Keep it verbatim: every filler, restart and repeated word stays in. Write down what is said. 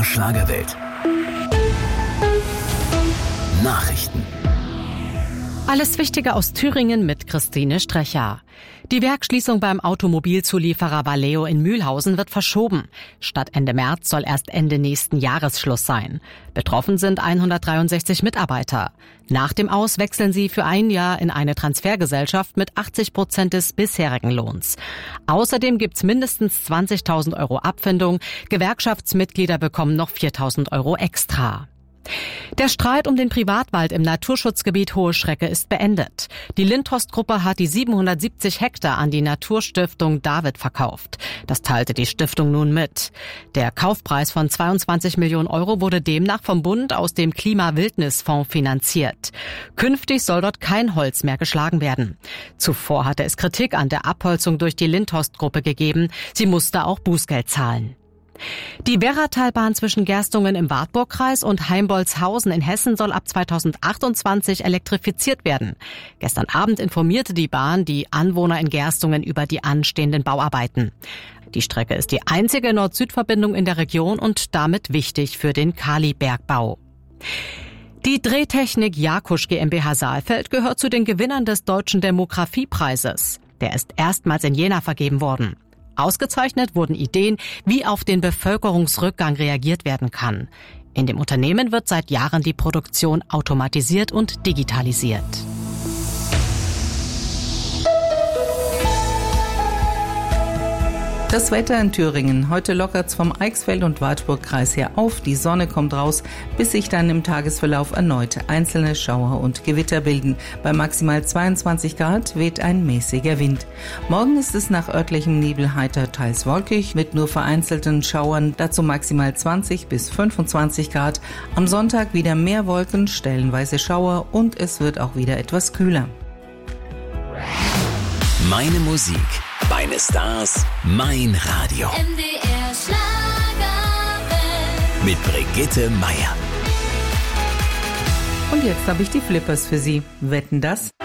der Schlagerwelt. Nachrichten. Alles Wichtige aus Thüringen mit Christine Strecher. Die Werksschließung beim Automobilzulieferer Valeo in Mühlhausen wird verschoben. Statt Ende März soll erst Ende nächsten Jahres Schluss sein. Betroffen sind hundertdreiundsechzig Mitarbeiter. Nach dem Aus wechseln sie für ein Jahr in eine Transfergesellschaft mit achtzig Prozent des bisherigen Lohns. Außerdem gibt's mindestens zwanzigtausend Euro Abfindung. Gewerkschaftsmitglieder bekommen noch viertausend Euro extra. Der Streit um den Privatwald im Naturschutzgebiet Hohe Schrecke ist beendet. Die Lindhorst-Gruppe hat die siebenhundertsiebzig Hektar an die Naturstiftung David verkauft. Das teilte die Stiftung nun mit. Der Kaufpreis von zweiundzwanzig Millionen Euro wurde demnach vom Bund aus dem Klima-Wildnis-Fonds finanziert. Künftig soll dort kein Holz mehr geschlagen werden. Zuvor hatte es Kritik an der Abholzung durch die Lindhorst-Gruppe gegeben. Sie musste auch Bußgeld zahlen. Die Werratalbahn zwischen Gerstungen im Wartburgkreis und Heimbolzhausen in Hessen soll ab zweitausendachtundzwanzig elektrifiziert werden. Gestern Abend informierte die Bahn die Anwohner in Gerstungen über die anstehenden Bauarbeiten. Die Strecke ist die einzige Nord-Süd-Verbindung in der Region und damit wichtig für den Kalibergbau. Die Drehtechnik Jakusch GmbH Saalfeld gehört zu den Gewinnern des Deutschen Demografiepreises. Der ist erstmals in Jena vergeben worden. Ausgezeichnet wurden Ideen, wie auf den Bevölkerungsrückgang reagiert werden kann. In dem Unternehmen wird seit Jahren die Produktion automatisiert und digitalisiert. Das Wetter in Thüringen. Heute lockert's vom Eichsfeld- und Wartburgkreis her auf. Die Sonne kommt raus, bis sich dann im Tagesverlauf erneut einzelne Schauer und Gewitter bilden. Bei maximal zweiundzwanzig Grad weht ein mäßiger Wind. Morgen ist es nach örtlichem Nebel heiter, teils wolkig, mit nur vereinzelten Schauern, dazu maximal zwanzig bis fünfundzwanzig Grad. Am Sonntag wieder mehr Wolken, stellenweise Schauer und es wird auch wieder etwas kühler. Meine Musik. Meine Stars, mein Radio. M D R Schlagerwelt. Mit Brigitte Meier. Und jetzt habe ich die Flippers für Sie. Wetten das?